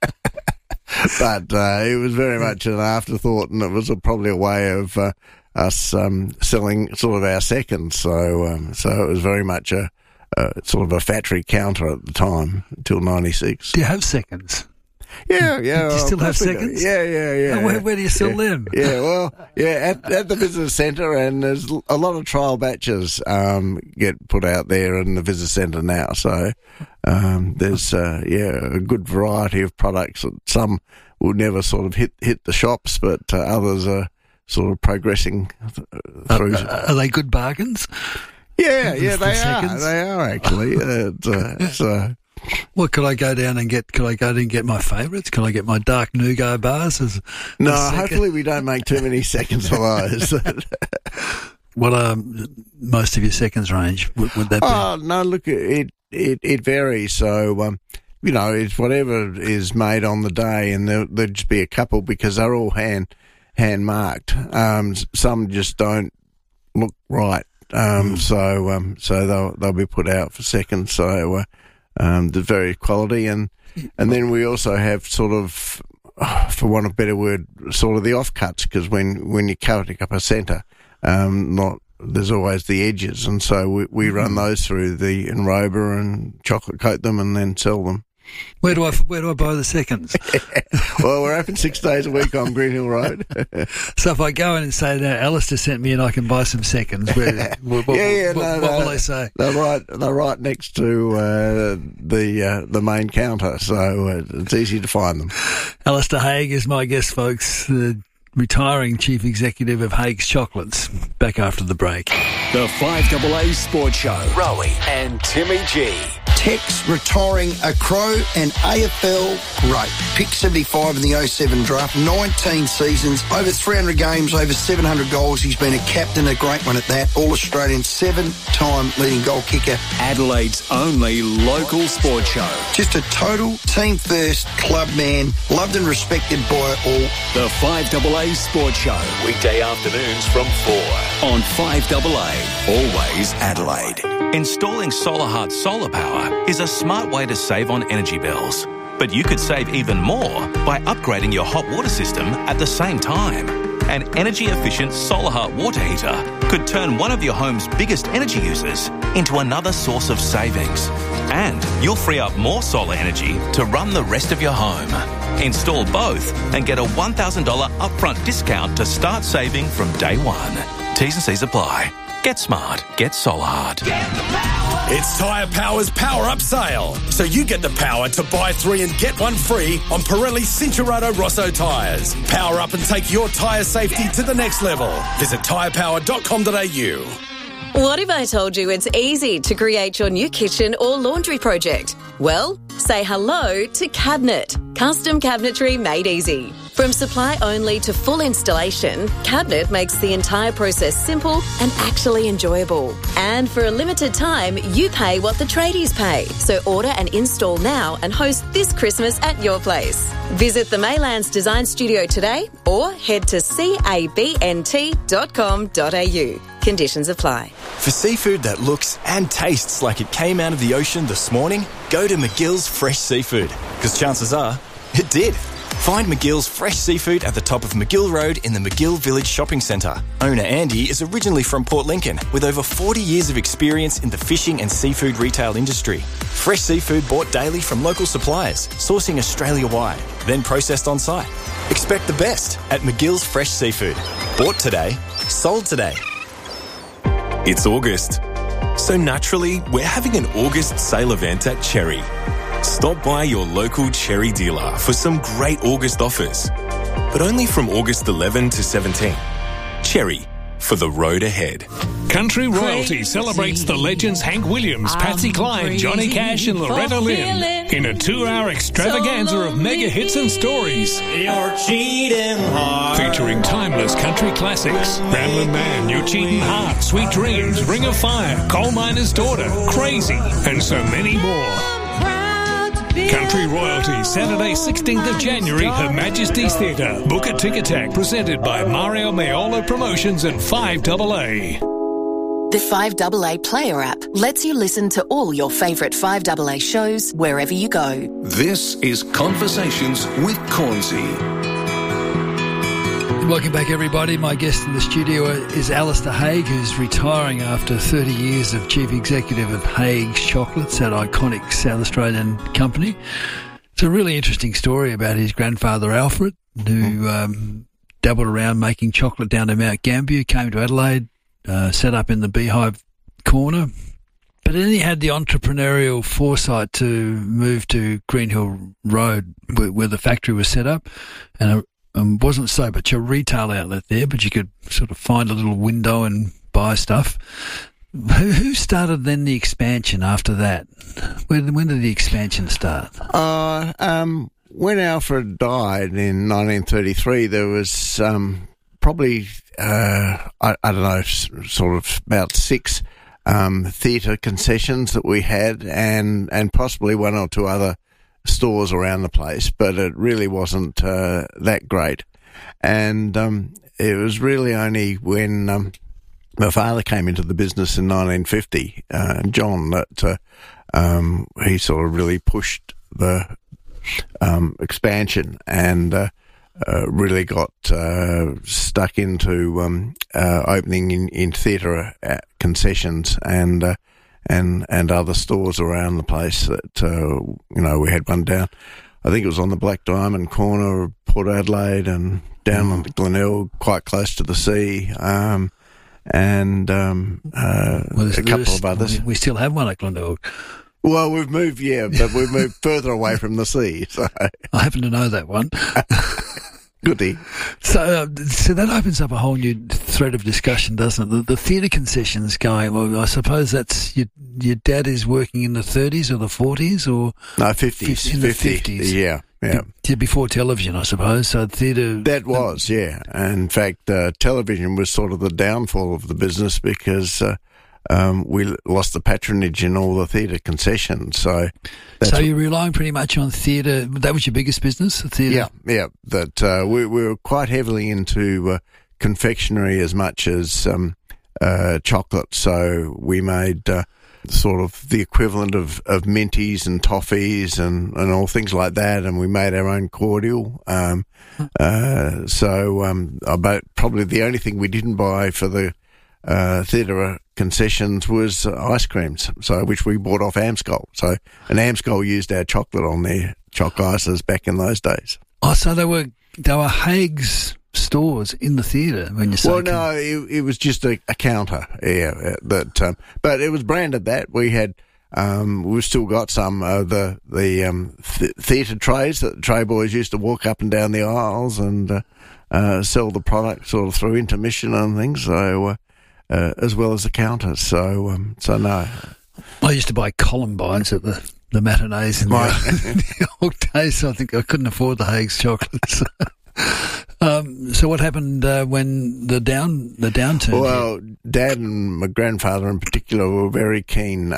Speaker 27: but it was very much an afterthought, and it was probably a way of us selling sort of our seconds. So it was very much a sort of a factory counter at the time until 96.
Speaker 26: Do you have seconds?
Speaker 27: Yeah.
Speaker 26: Do you still have seconds?
Speaker 27: Yeah.
Speaker 26: And where do you sell them?
Speaker 27: Yeah, well, at the visitor centre, and there's a lot of trial batches get put out there in the visitor centre now. So there's a good variety of products. Some will never sort of hit the shops, but others are sort of progressing through.
Speaker 26: Are they good bargains?
Speaker 27: Yeah, they are. They are actually.
Speaker 26: Well, could I go down and get my favourites? Can I get my dark nougat bars?
Speaker 27: No, hopefully we don't make too many seconds of those.
Speaker 26: What are most of your seconds range? Would that be?
Speaker 27: Oh, no, look, it varies. So, it's whatever is made on the day, and there'll just be a couple because they're all hand marked. Some just don't look right. So they'll be put out for seconds. So the various quality, and then we also have sort of, for want of a better word, sort of the offcuts, because when you're cutting up a centre, there's always the edges, and so we run those through the enrober and chocolate coat them and then sell them.
Speaker 26: Where do I buy the seconds?
Speaker 27: Well, we're open 6 days a week on Greenhill Road.
Speaker 26: So if I go in and say, "Now, Alistair sent me and I can buy some seconds," what will they say?
Speaker 27: They're right next to the main counter, so it's easy to find them.
Speaker 26: Alistair Haig is my guest, folks. The retiring Chief Executive of Haig's Chocolates. Back after the break.
Speaker 1: The 5AA Sports Show. Rowie and Timmy G.
Speaker 18: Tex retiring a Crow and AFL great. Pick 75 in the 07 draft, 19 seasons, over 300 games, over 700 goals. He's been a captain, a great one at that. All-Australian, 7-time leading goal kicker.
Speaker 1: Adelaide's only local sports show.
Speaker 18: Just a total team first club man, loved and respected by all.
Speaker 1: The 5AA Sports Show. Weekday afternoons from 4 on 5AA. Always Adelaide.
Speaker 7: Installing SolarHeart solar power is a smart way to save on energy bills. But you could save even more by upgrading your hot water system at the same time. An energy-efficient SolarHeart water heater could turn one of your home's biggest energy users into another source of savings. And you'll free up more solar energy to run the rest of your home. Install both and get a $1,000 upfront discount to start saving from day one. T's and C's apply. Get smart. Get SolarHeart.
Speaker 8: It's Tyre Power's Power Up Sale. So you get the power to buy 3 and get 1 free on Pirelli Cincherato Rosso tyres. Power up and take your tyre safety to the next level. Visit tyrepower.com.au.
Speaker 11: What if I told you it's easy to create your new kitchen or laundry project? Well, say hello to Cabinet. Custom cabinetry made easy. From supply only to full installation, Cabinet makes the entire process simple and actually enjoyable. And for a limited time, you pay what the tradies pay. So order and install now and host this Christmas at your place. Visit the Maylands Design Studio today or head to cabnt.com.au. Conditions apply.
Speaker 14: For seafood that looks and tastes like it came out of the ocean this morning, go to McGill's Fresh Seafood, because chances are it did. Find McGill's fresh seafood at the top of McGill Road in the McGill Village Shopping Centre. Owner Andy is originally from Port Lincoln with over 40 years of experience in the fishing and seafood retail industry. Fresh seafood bought daily from local suppliers, sourcing Australia-wide, then processed on site. Expect the best at McGill's Fresh Seafood. Bought today, sold today.
Speaker 9: It's August, so naturally we're having an August sale event at Cherry. Stop by your local Cherry dealer for some great August offers, but only from August 11 to 17. Cherry, for the road ahead.
Speaker 12: Country Royalty celebrates the legends Hank Williams, Patsy Cline, Johnny Cash and Loretta Lynn in a 2-hour extravaganza of mega hits and stories.
Speaker 15: You're cheating hard.
Speaker 12: Featuring timeless country classics. Ramblin' Man, You're Cheating Hard, Sweet Dreams, Ring of Fire, Coal Miner's Daughter, Crazy, and so many more. Country Royalty, Saturday 16th of January, Her Majesty's Theatre. Book at Ticketek, presented by Mario Maiola Promotions and 5AA.
Speaker 16: The 5AA Player app lets you listen to all your favourite 5AA shows wherever you go.
Speaker 13: This is Conversations with Cornsey.
Speaker 26: Welcome back, everybody. My guest in the studio is Alistair Haigh, who's retiring after 30 years of Chief Executive of Haig's Chocolates, that iconic South Australian company. It's a really interesting story about his grandfather, Alfred, who dabbled around making chocolate down to Mount Gambier, came to Adelaide, set up in the Beehive Corner. But then he had the entrepreneurial foresight to move to Greenhill Road, where the factory was set up, and wasn't so much a retail outlet there, but you could sort of find a little window and buy stuff. Who started then the expansion after that? When did the expansion start?
Speaker 27: When Alfred died in 1933, there was probably, I don't know, sort of about 6 theatre concessions that we had, and possibly 1 or 2 other stores around the place, but it really wasn't that great. And it was really only when my father came into the business in 1950, John, that he sort of really pushed the expansion and really got stuck into opening in theatre concessions and other stores around the place that, we had one down. I think it was on the Black Diamond corner of Port Adelaide and down on Glenelg, quite close to the sea, and a couple of others.
Speaker 26: We still have one at Glenelg.
Speaker 27: Well, we've moved, but we've moved further away from the sea. So
Speaker 26: I happen to know that one.
Speaker 27: Goodie.
Speaker 26: So that opens up a whole new thread of discussion, doesn't it? The theatre concessions going, well, I suppose that's your dad is working in the 30s or the 40s or?
Speaker 27: No, 50s.
Speaker 26: In the 50s.
Speaker 27: Yeah.
Speaker 26: Before television, I suppose. So theatre.
Speaker 27: That was, yeah. And in fact, television was sort of the downfall of the business because we lost the patronage in all the theatre concessions. So
Speaker 26: you're relying pretty much on theatre. That was your biggest business, the theatre?
Speaker 27: Yeah. That we were quite heavily into confectionery as much as chocolate. So we made sort of the equivalent of minties and toffees and all things like that, and we made our own cordial. About probably the only thing we didn't buy for the theatre concessions was ice creams, which we bought off Amscol. So, and Amscol used our chocolate on their choc ices back in those days.
Speaker 26: Oh, so they were Haig's stores in the theatre when you say?
Speaker 27: Well, no, it was just a counter. Yeah, but it was branded that. We had we've still got some of the theatre trays that the tray boys used to walk up and down the aisles and sell the product sort of through intermission and things. So. As well as the counters, so no.
Speaker 26: I used to buy Columbines at the matinees in the old days, so I think I couldn't afford the Haig's chocolates. So what happened when the downturn?
Speaker 27: Well, Dad and my grandfather in particular were very keen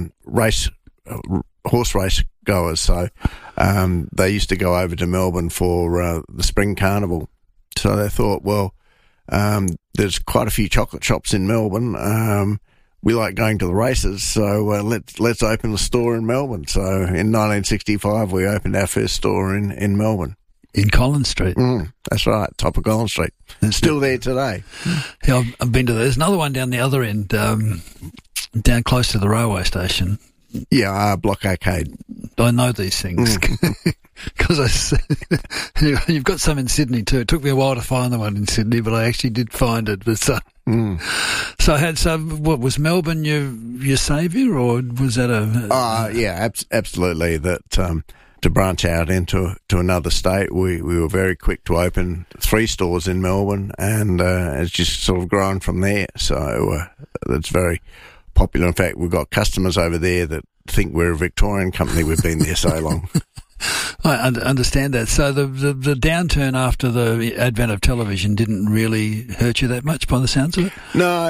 Speaker 27: horse race goers, so they used to go over to Melbourne for the Spring Carnival. So they thought, well, there's quite a few chocolate shops in Melbourne. We like going to the races, so let's open a store in Melbourne. So in 1965, we opened our first store in Melbourne.
Speaker 26: In Collins Street.
Speaker 27: That's right, top of Collins Street. It's still there today.
Speaker 26: Yeah, I've been to that. There's another one down the other end, down close to the railway station.
Speaker 27: Yeah, Block Arcade.
Speaker 26: I know these things because you've got some in Sydney too. It took me a while to find the one in Sydney, but I actually did find it. But what was Melbourne your saviour, or was that
Speaker 27: absolutely. That to branch out into another state, we were very quick to open 3 stores in Melbourne, and it's just sort of grown from there. So it's very popular. In fact, we've got customers over there that think we're a Victorian company. We've been there so long.
Speaker 26: I understand that. So the downturn after the advent of television didn't really hurt you that much by the sounds of it?
Speaker 27: No,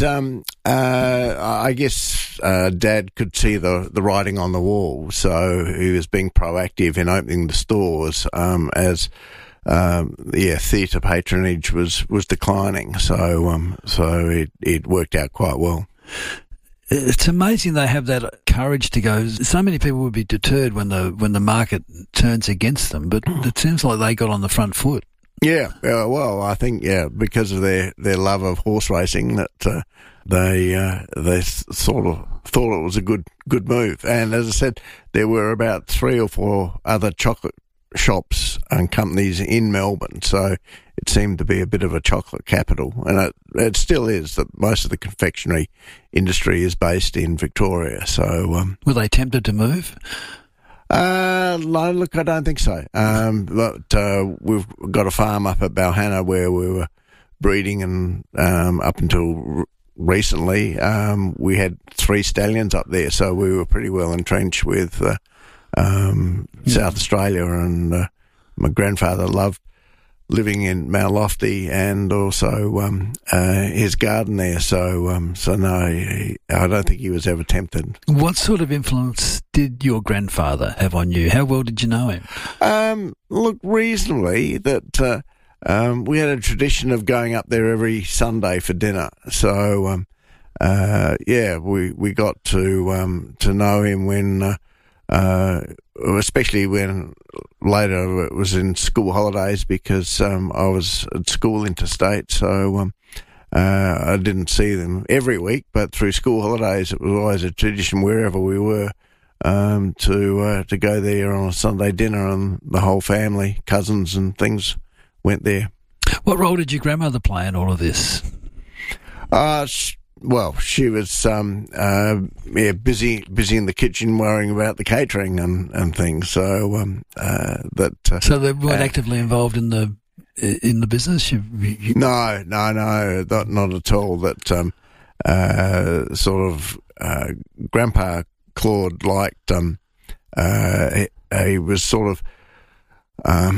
Speaker 27: I guess Dad could see the writing on the wall, so he was being proactive in opening the stores as theatre patronage was declining. So it worked out quite well.
Speaker 26: It's amazing they have that courage to go. So many people would be deterred when the market turns against them, but it seems like they got on the front foot.
Speaker 27: Yeah, well, I think because of their love of horse racing, that they sort of thought it was a good move. And as I said, there were about 3 or 4 other chocolate shops and companies in Melbourne, so it seemed to be a bit of a chocolate capital, and it still is. That most of the confectionery industry is based in Victoria. So
Speaker 26: were they tempted to move?
Speaker 27: Look, I don't think so. But we've got a farm up at Balhanna where we were breeding, and up until recently we had 3 stallions up there, so we were pretty well entrenched with South Australia, and my grandfather loved living in Mount Lofty, and also his garden there. So no, I don't think he was ever tempted.
Speaker 26: What sort of influence did your grandfather have on you? How well did you know him?
Speaker 27: Look, reasonably. That we had a tradition of going up there every Sunday for dinner. So we got to know him when. Especially when later it was in school holidays, because I was at school interstate, so I didn't see them every week, but through school holidays it was always a tradition wherever we were to go there on a Sunday dinner, and the whole family, cousins and things, went there.
Speaker 26: What role did your grandmother play in all of this?
Speaker 27: Well, she was busy in the kitchen worrying about the catering and things. So
Speaker 26: so they weren't actively involved in the business.
Speaker 27: No, not at all. That Grandpa Claude liked. He was sort of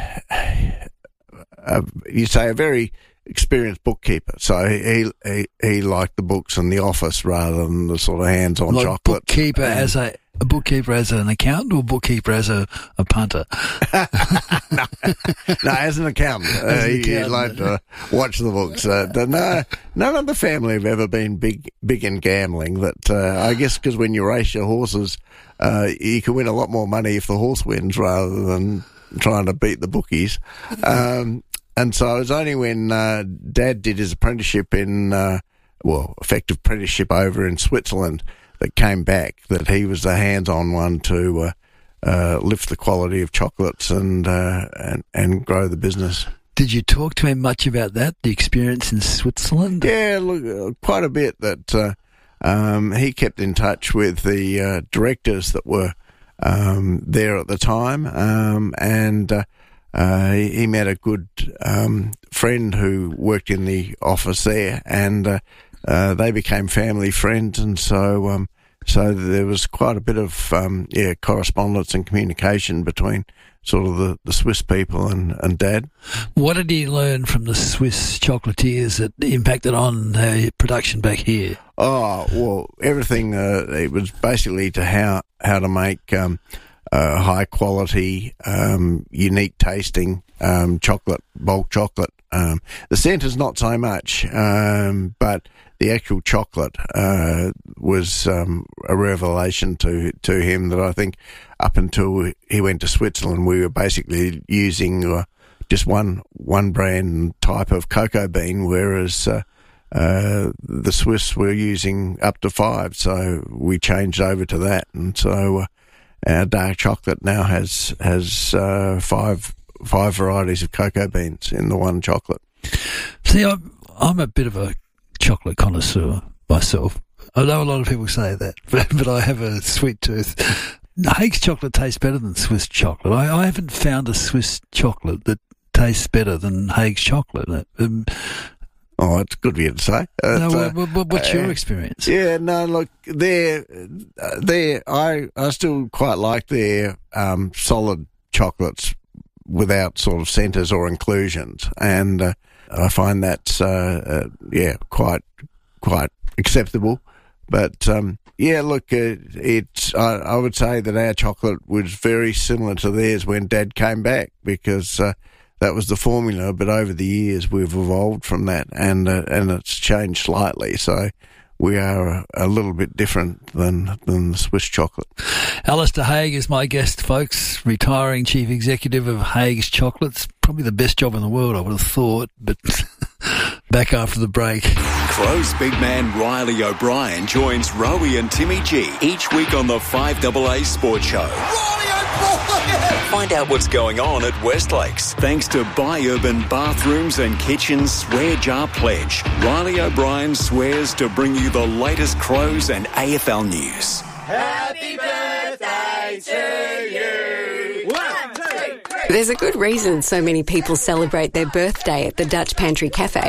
Speaker 27: you'd say a very experienced bookkeeper, so he liked the books and the office rather than the sort of hands-on chocolate.
Speaker 26: Bookkeeper as a bookkeeper as an accountant, or bookkeeper as a punter?
Speaker 27: No, as an accountant. He liked to watch the books. None of the family have ever been big in gambling. That I guess because when you race your horses, you can win a lot more money if the horse wins rather than trying to beat the bookies. And so it was only when Dad did his apprenticeship effective apprenticeship over in Switzerland, that came back, that he was the hands-on one to lift the quality of chocolates and grow the business.
Speaker 26: Did you talk to him much about that, the experience in Switzerland?
Speaker 27: Yeah, look, quite a bit. That he kept in touch with the directors that were there at the time, and he met a good friend who worked in the office there, and they became family friends, and so there was quite a bit of correspondence and communication between sort of the Swiss people and Dad.
Speaker 26: What did he learn from the Swiss chocolatiers that impacted on production back here?
Speaker 27: Oh, well, everything. It was basically to how to make high quality, unique tasting chocolate, bulk chocolate. The centre's not so much, but the actual chocolate was a revelation to him, that I think up until he went to Switzerland, we were basically using just one brand type of cocoa bean, whereas the Swiss were using up to 5. So we changed over to that, and so our dark chocolate now has 5 varieties of cocoa beans in the one chocolate.
Speaker 26: See, I'm a bit of a chocolate connoisseur myself. I know a lot of people say that, but I have a sweet tooth. Haig's chocolate tastes better than Swiss chocolate. I haven't found a Swiss chocolate that tastes better than Haig's chocolate.
Speaker 27: Oh, it's good of you to say.
Speaker 26: What's your experience?
Speaker 27: Yeah, no, look, I still quite like their solid chocolates without sort of centres or inclusions, and I find that's quite acceptable. But look, I would say that our chocolate was very similar to theirs when Dad came back, because that was the formula. But over the years, we've evolved from that, and it's changed slightly. So we are a little bit different than the Swiss chocolate.
Speaker 26: Alistair Haig is my guest, folks, retiring Chief Executive of Haig's Chocolates. Probably the best job in the world, I would have thought, but back after the break.
Speaker 1: Crows big man Riley O'Brien joins Rowie and Timmy G each week on the 5AA Sports Show. Riley O'Brien! Find out what's going on at Westlakes. Thanks to Buy Urban Bathrooms and Kitchens Swear Jar Pledge. Riley O'Brien swears to bring you the latest Crows and AFL news.
Speaker 17: Happy birthday to you! 1, 2, 3.
Speaker 19: There's a good reason so many people celebrate their birthday at the Dutch Pantry Cafe.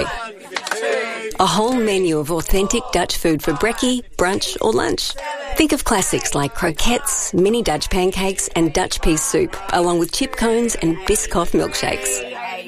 Speaker 19: A whole menu of authentic Dutch food for brekkie, brunch or lunch. Think of classics like croquettes, mini Dutch pancakes and Dutch pea soup, along with chip cones and Biscoff milkshakes.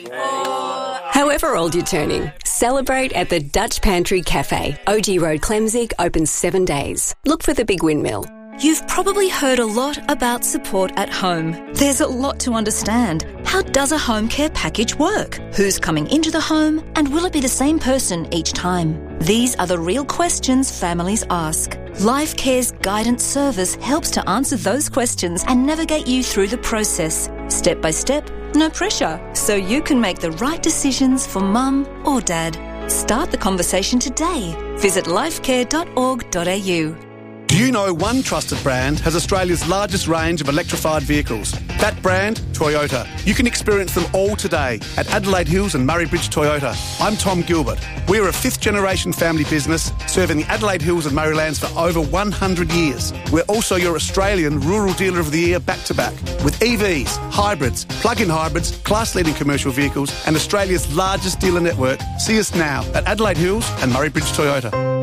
Speaker 19: However old you're turning, celebrate at the Dutch Pantry Cafe. OG Road, Clemzig, open 7 days. Look for the Big Windmill.
Speaker 20: You've probably heard a lot about support at home. There's a lot to understand. How does a home care package work? Who's coming into the home? And will it be the same person each time? These are the real questions families ask. Life Care's guidance service helps to answer those questions and navigate you through the process. Step by step, no pressure. So you can make the right decisions for mum or dad. Start the conversation today. Visit lifecare.org.au.
Speaker 22: Do you know one trusted brand has Australia's largest range of electrified vehicles? That brand, Toyota. You can experience them all today at Adelaide Hills and Murray Bridge Toyota. I'm Tom Gilbert. We're a 5th-generation family business serving the Adelaide Hills and Murraylands for over 100 years. We're also your Australian Rural Dealer of the Year back-to-back with EVs, hybrids, plug-in hybrids, class-leading commercial vehicles and Australia's largest dealer network. See us now at Adelaide Hills and Murray Bridge Toyota.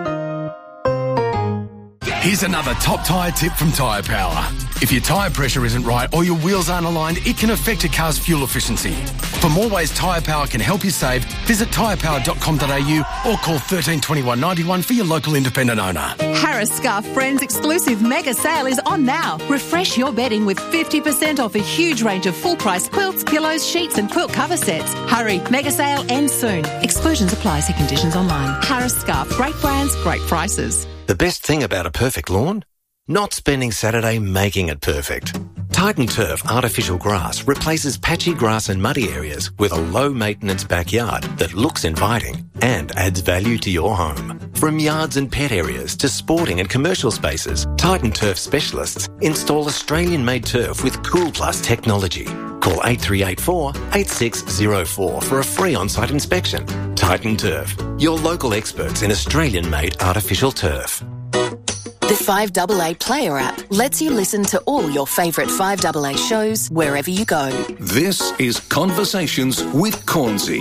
Speaker 23: Here's another top tyre tip from Tyre Power. If your tyre pressure isn't right or your wheels aren't aligned, it can affect a car's fuel efficiency. For more ways Tyre Power can help you save, visit tyrepower.com.au or call 13 21 91 for your local independent owner.
Speaker 24: Harris Scarf Friends exclusive mega sale is on now. Refresh your bedding with 50% off a huge range of full-price quilts, pillows, sheets and quilt cover sets. Hurry, mega sale ends soon. Exclusions apply. See conditions online. Harris Scarf, great brands, great prices.
Speaker 25: The best thing about a perfect lawn? Not spending Saturday making it perfect. Titan Turf artificial grass replaces patchy grass and muddy areas with a low-maintenance backyard that looks inviting and adds value to your home. From yards and pet areas to sporting and commercial spaces, Titan Turf specialists install Australian-made turf with Cool Plus technology. Call 8384 8604 for a free on-site inspection. Titan Turf, your local experts in Australian-made artificial turf.
Speaker 16: The 5AA Player app lets you listen to all your favourite 5AA shows wherever you go.
Speaker 13: This is Conversations with Cornsey.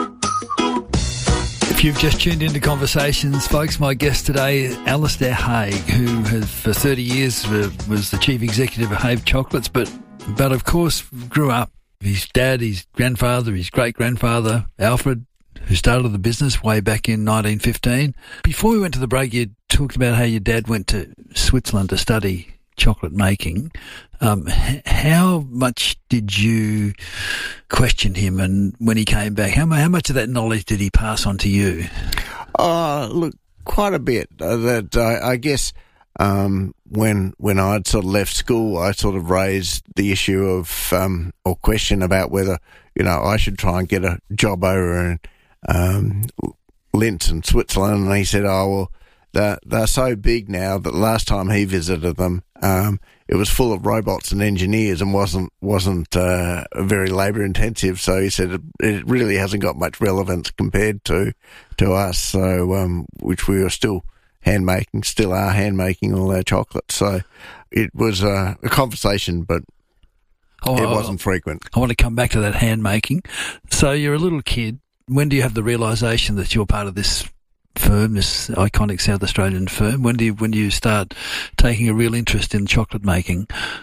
Speaker 26: If you've just tuned into Conversations, folks, my guest today is Alistair Haig, who has for 30 years was the Chief Executive of Haig Chocolates, but of course grew up. His dad, his grandfather, his great-grandfather, Alfred, who started the business way back in 1915. Before we went to the break, you talked about how your dad went to Switzerland to study chocolate making. How much did you question him, and when he came back, how much of that knowledge did he pass on to you?
Speaker 27: Look, quite a bit. I guess when I'd sort of left school, I sort of raised the issue of or question about whether I should try and get a job over in Linz in Switzerland, and he said, "Oh well, they're so big now that last time he visited them, it was full of robots and engineers and wasn't very labour intensive." So he said it really hasn't got much relevance compared to us. So which we were still still are hand making all our chocolates. So it was a conversation, but it wasn't frequent.
Speaker 26: I want to come back to that hand making. So you're a little kid. When do you have the realisation that you're part of this firm, this iconic South Australian firm? When do you start taking a real interest in chocolate making?